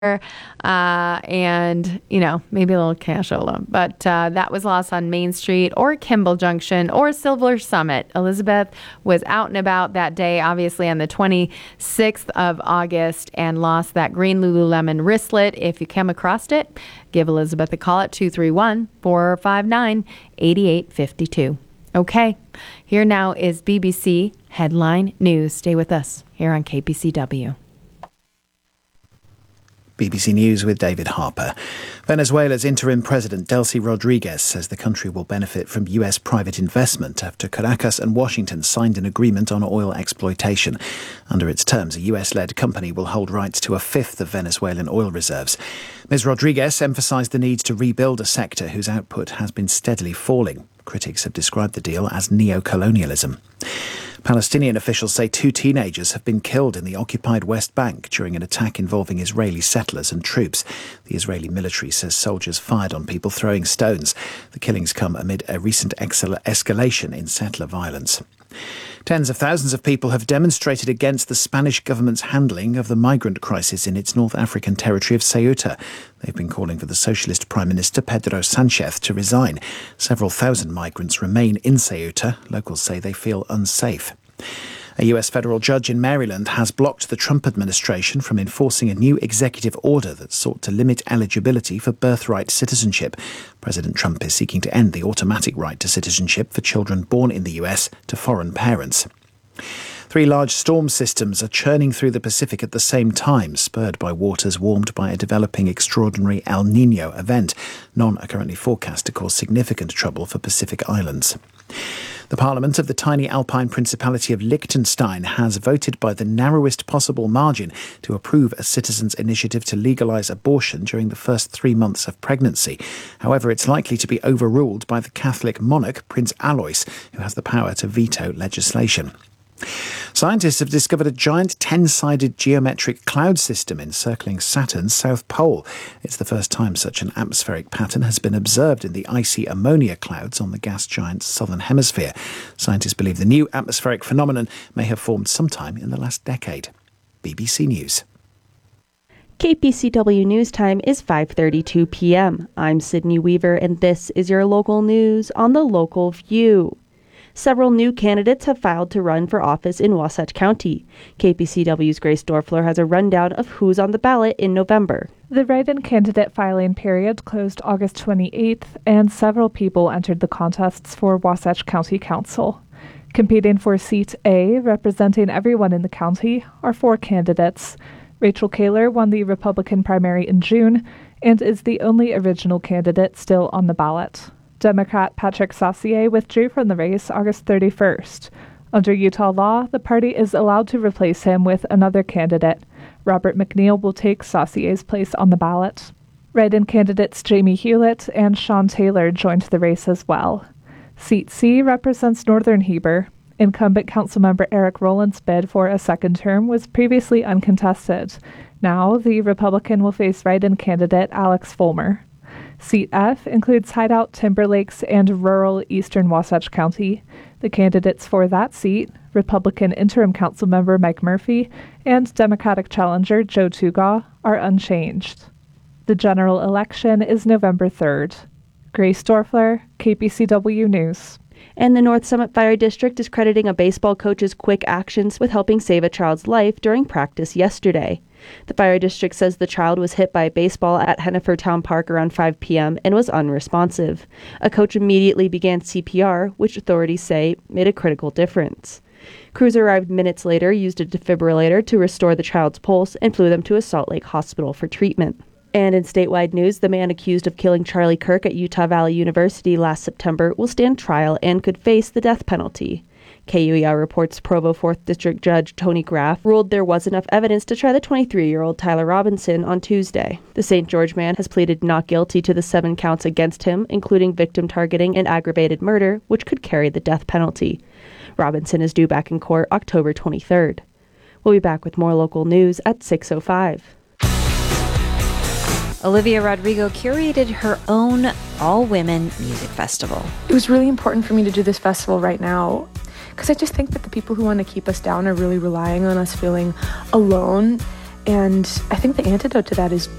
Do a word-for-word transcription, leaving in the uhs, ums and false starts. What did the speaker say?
uh, and, you know, maybe a little cashola. But uh, that was lost on Main Street or Kimball Junction or Silver Summit. Elizabeth was out and about that day, obviously on the twenty-sixth of August, and lost that green Lululemon wristlet. If you come across it, give Elizabeth a call at two three one, four five nine, eight eight five two. Okay, here now is B B C Headline News. Stay with us here on K P C W. B B C News with David Harper. Venezuela's interim president Delcy Rodriguez says the country will benefit from U S private investment after Caracas and Washington signed an agreement on oil exploitation. Under its terms, a U S-led company will hold rights to a fifth of Venezuelan oil reserves. Miz Rodriguez emphasised the need to rebuild a sector whose output has been steadily falling. Critics have described the deal as neo-colonialism. Palestinian officials say two teenagers have been killed in the occupied West Bank during an attack involving Israeli settlers and troops. The Israeli military says soldiers fired on people throwing stones. The killings come amid a recent excel- escalation in settler violence. Tens of thousands of people have demonstrated against the Spanish government's handling of the migrant crisis in its North African territory of Ceuta. They've been calling for the Socialist Prime Minister Pedro Sanchez to resign. Several thousand migrants remain in Ceuta. Locals say they feel unsafe. A U S federal judge in Maryland has blocked the Trump administration from enforcing a new executive order that sought to limit eligibility for birthright citizenship. President Trump is seeking to end the automatic right to citizenship for children born in the U S to foreign parents. Three large storm systems are churning through the Pacific at the same time, spurred by waters warmed by a developing extraordinary El Niño event. None are currently forecast to cause significant trouble for Pacific islands. The Parliament of the tiny Alpine Principality of Liechtenstein has voted by the narrowest possible margin to approve a citizens' initiative to legalise abortion during the first three months of pregnancy. However, it's likely to be overruled by the Catholic monarch, Prince Alois, who has the power to veto legislation. Scientists have discovered a giant ten-sided geometric cloud system encircling Saturn's south pole. It's the first time such an atmospheric pattern has been observed in the icy ammonia clouds on the gas giant's southern hemisphere. Scientists believe the new atmospheric phenomenon may have formed sometime in the last decade. B B C News. K P C W News Time is five thirty-two p.m. I'm Sydney Weaver, and this is your local news on the Local View. Several new candidates have filed to run for office in Wasatch County. K P C W's Grace Dorfler has a rundown of who's on the ballot in November. The write-in candidate filing period closed August twenty-eighth, and several people entered the contests for Wasatch County Council. Competing for Seat A, representing everyone in the county, are four candidates. Rachel Kaler won the Republican primary in June and is the only original candidate still on the ballot. Democrat Patrick Saucier withdrew from the race August thirty-first. Under Utah law, the party is allowed to replace him with another candidate. Robert McNeil will take Saucier's place on the ballot. Write-in candidates Jamie Hewlett and Sean Taylor joined the race as well. Seat C represents Northern Heber. Incumbent Councilmember Eric Rowland's bid for a second term was previously uncontested. Now, the Republican will face write-in candidate Alex Fulmer. Seat F includes Hideout, Timber Lakes, and rural eastern Wasatch County. The candidates for that seat, Republican interim councilmember Mike Murphy and Democratic challenger Joe Tugaw, are unchanged. The general election is November third. Grace Dorfler, K P C W News. And the North Summit Fire District is crediting a baseball coach's quick actions with helping save a child's life during practice yesterday. The fire district says the child was hit by a baseball at Hennifer Town Park around five p.m. and was unresponsive. A coach immediately began C P R, which authorities say made a critical difference. Crews arrived minutes later, used a defibrillator to restore the child's pulse, and flew them to a Salt Lake hospital for treatment. And in statewide news, the man accused of killing Charlie Kirk at Utah Valley University last September will stand trial and could face the death penalty. K U E R reports Provo fourth District Judge Tony Graff ruled there was enough evidence to try the twenty-three-year-old Tyler Robinson on Tuesday. The Saint George man has pleaded not guilty to the seven counts against him, including victim targeting and aggravated murder, which could carry the death penalty. Robinson is due back in court October twenty-third. We'll be back with more local news at six oh five. Olivia Rodrigo curated her own all-women music festival. It was really important for me to do this festival right now because I just think that the people who want to keep us down are really relying on us feeling alone And I think the antidote to that is